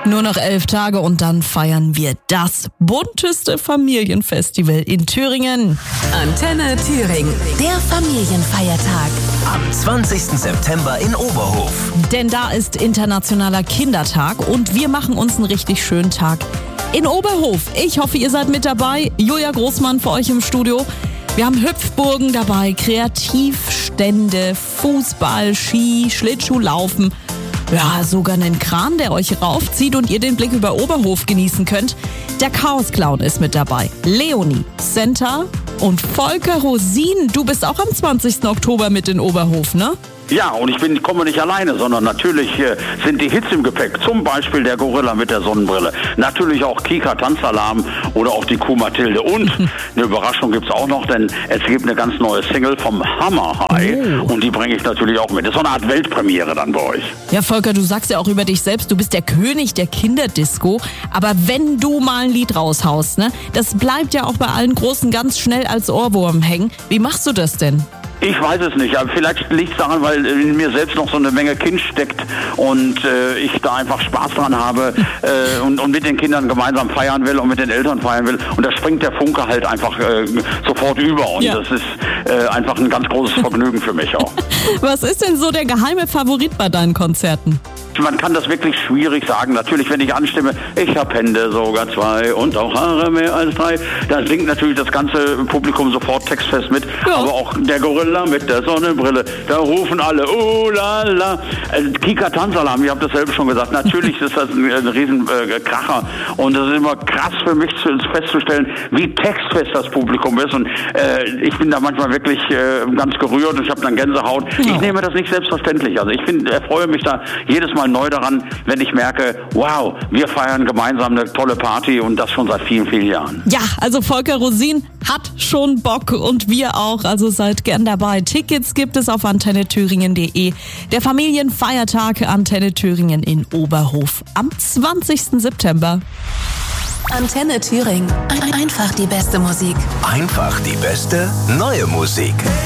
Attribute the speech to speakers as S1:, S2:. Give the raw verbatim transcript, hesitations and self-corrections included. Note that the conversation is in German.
S1: Nur noch elf Tage und dann feiern wir das bunteste Familienfestival in Thüringen.
S2: Antenne Thüringen, der Familienfeiertag.
S3: Am zwanzigsten September in Oberhof.
S1: Denn da ist Internationaler Kindertag und wir machen uns einen richtig schönen Tag in Oberhof. Ich hoffe, ihr seid mit dabei. Julia Großmann für euch im Studio. Wir haben Hüpfburgen dabei, Kreativstände, Fußball, Ski, Schlittschuhlaufen. Ja, sogar einen Kran, der euch raufzieht und ihr den Blick über Oberhof genießen könnt. Der Chaos-Clown ist mit dabei. Leonie, Senta und Volker Rosin. Du bist auch am zwanzigsten Oktober mit in Oberhof, ne?
S4: Ja, und ich bin, komme nicht alleine, sondern natürlich äh, sind die Hits im Gepäck. Zum Beispiel der Gorilla mit der Sonnenbrille. Natürlich auch Kika Tanzalarm oder auch die Kuh Mathilde. Und eine Überraschung gibt's auch noch, denn es gibt eine ganz neue Single vom Hammerhai. Oh. Und die bringe ich natürlich auch mit. Das ist so eine Art Weltpremiere dann bei euch.
S1: Ja, Volker, du sagst ja auch über dich selbst, du bist der König der Kinderdisco. Aber wenn du mal ein Lied raushaust, ne, das bleibt ja auch bei allen Großen ganz schnell als Ohrwurm hängen. Wie machst du das denn?
S4: Ich weiß es nicht, aber vielleicht liegt es daran, weil in mir selbst noch so eine Menge Kind steckt und äh, ich da einfach Spaß dran habe äh, und, und mit den Kindern gemeinsam feiern will und mit den Eltern feiern will. Und da springt der Funke halt einfach äh, sofort über und ja. Das ist äh, einfach ein ganz großes Vergnügen für mich auch.
S1: Was ist denn so der geheime Favorit bei deinen Konzerten?
S4: Man kann das wirklich schwierig sagen. Natürlich, wenn ich anstimme, ich hab Hände sogar zwei und auch Haare mehr als drei, dann singt natürlich das ganze Publikum sofort textfest mit. Ja. Aber auch der Gorilla mit der Sonnenbrille, da rufen alle, oh la la. Kika Tanzalarm, ich habe das selber schon gesagt, natürlich ist das ein, ein riesen äh, Kracher und es ist immer krass für mich zu, festzustellen, wie textfest das Publikum ist und äh, ich bin da manchmal wirklich äh, ganz gerührt und ich habe dann Gänsehaut. Ja. Ich nehme das nicht selbstverständlich. Also ich finde, erfreue mich da jedes Mal neu daran, wenn ich merke, wow, wir feiern gemeinsam eine tolle Party und das schon seit vielen, vielen Jahren.
S1: Ja, also Volker Rosin hat schon Bock und wir auch, also seid gern dabei. Tickets gibt es auf antenne thüringen punkt de. Der Familienfeiertag Antenne Thüringen in Oberhof am zwanzigsten September.
S2: Antenne Thüringen, einfach die beste Musik.
S3: Einfach die beste neue Musik.